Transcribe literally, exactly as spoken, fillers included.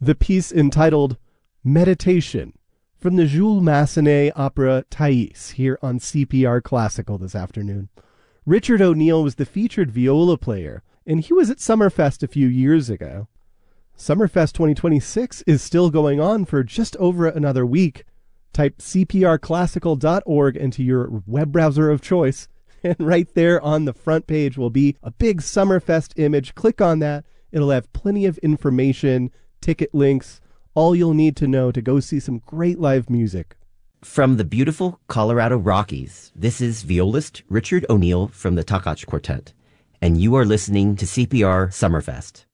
the piece entitled Meditation from the Jules Massenet opera Thais here on C P R Classical this afternoon. Richard O'Neill was the featured viola player, and he was at Summerfest a few years ago. Summerfest twenty twenty-six is still going on for just over another week. Type C P R classical dot org into your web browser of choice, and right there on the front page will be a big Summerfest image. Click on that. It'll have plenty of information, ticket links, all you'll need to know to go see some great live music. From the beautiful Colorado Rockies, this is violist Richard O'Neill from the Takach Quartet, and you are listening to C P R Summerfest.